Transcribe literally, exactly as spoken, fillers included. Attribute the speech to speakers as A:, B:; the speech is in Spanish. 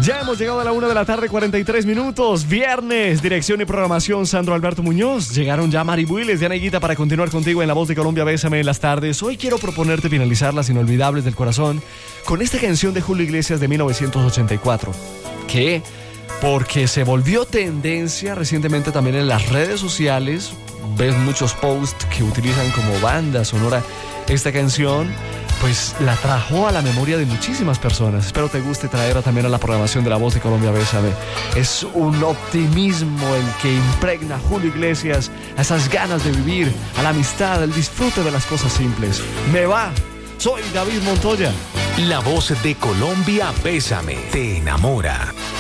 A: Ya hemos llegado a la una de la tarde, cuarenta y tres minutos. Viernes, dirección y programación Sandro Alberto Muñoz. Llegaron ya Mari Builes, Diana Higuita para continuar contigo en La Voz de Colombia. Bésame en las tardes. Hoy quiero proponerte finalizar las inolvidables del corazón con esta canción de Julio Iglesias de mil novecientos ochenta y cuatro. ¿Qué? Porque se volvió tendencia recientemente también en las redes sociales. Ves muchos posts que utilizan como banda sonora esta canción. Pues la trajo a la memoria de muchísimas personas. Espero te guste traerla también a la programación de La Voz de Colombia. Bésame. Es un optimismo el que impregna Julio Iglesias, a esas ganas de vivir, a la amistad, al disfrute de las cosas simples. Me va. Soy David Montoya.
B: La Voz de Colombia. Bésame. Te enamora.